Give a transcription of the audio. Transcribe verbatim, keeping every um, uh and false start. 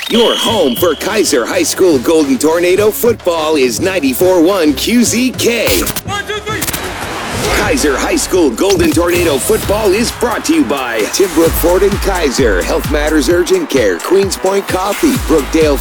Your home for Kaiser High School Golden Tornado football is ninety-four point one Q Z K. One, two, three. Kaiser High School Golden Tornado football is brought to you by Timbrook Ford and Kaiser, Health Matters Urgent Care, Queens Point Coffee, Brookdale